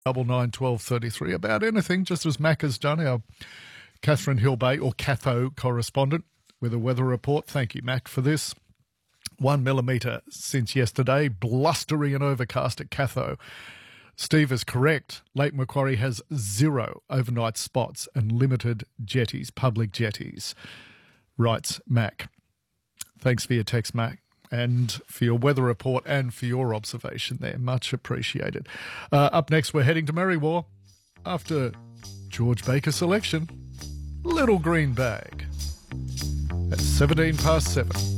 991233 about anything, just as Mac has done, our Catherine Hill Bay or Catho correspondent with a weather report. Thank you, Mac, for this. 1 millimetre since yesterday, blustery and overcast at Catho. Steve is correct. Lake Macquarie has 0 overnight spots and limited jetties, public jetties, writes Mac. Thanks for your text, Mac, and for your weather report and for your observation there. Much appreciated. Up next, we're heading to Merriwa after George Baker's selection, Little Green Bag, at 7:17.